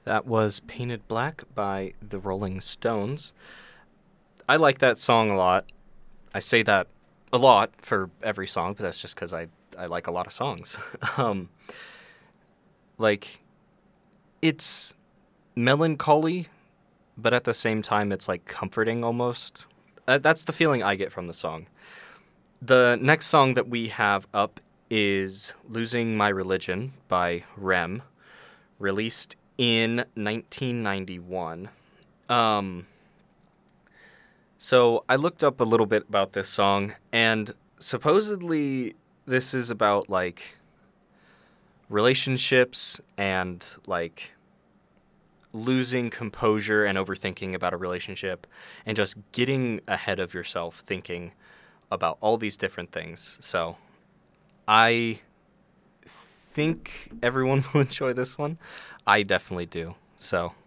That was Painted Black by the Rolling Stones. I like that song a lot. I say that a lot for every song, but that's just because I like a lot of songs. um, like, it's melancholy, but at the same time, it's like comforting almost. That's the feeling I get from the song. The next song that we have up is Losing My Religion by Rem, released in 1991. Um, So I looked up a little bit about this song, and supposedly this is about like relationships and like losing composure and overthinking about a relationship and just getting ahead of yourself thinking about all these different things. So I think everyone will enjoy this one. I definitely do. So